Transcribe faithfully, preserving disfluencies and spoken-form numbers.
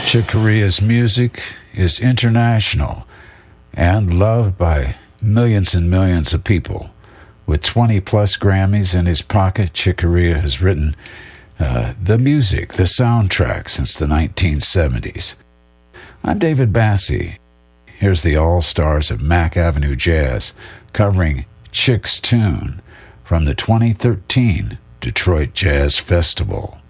Chick Corea's music is international and loved by millions and millions of people. With twenty plus Grammys in his pocket, Chick Corea has written uh, the music, the soundtrack since the nineteen seventies. I'm David Bassie. Here's the All-Stars of Mack Avenue Jazz covering Chick's tune from the twenty thirteen Detroit Jazz Festival.